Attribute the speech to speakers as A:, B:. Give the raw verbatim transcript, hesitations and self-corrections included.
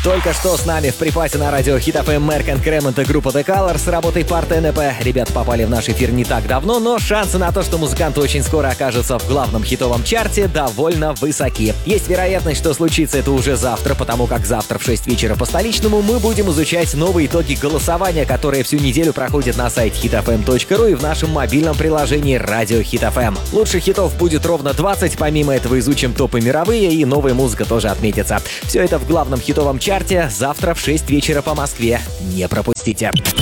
A: Только что с нами в припасе на радио Hit эф эм Мерк энд Кремонт и группа The Color с работой Part эн и пи. Ребята попали в наш эфир не так давно, но шансы на то, что музыканты очень скоро окажутся в главном хитовом чарте, довольно высоки. Есть вероятность, что случится это уже завтра, потому как завтра в шесть вечера по столичному мы будем изучать новые итоги голосования, которые всю неделю проходят на сайте хит эф эм точка ру и в нашем мобильном приложении Радио Hit эф эм. Лучших хитов будет ровно двадцать, помимо этого изучим топы мировые и новая музыка тоже отметится. Все это в главном хитовом чарте завтра в шесть вечера по Москве. Не пропустите.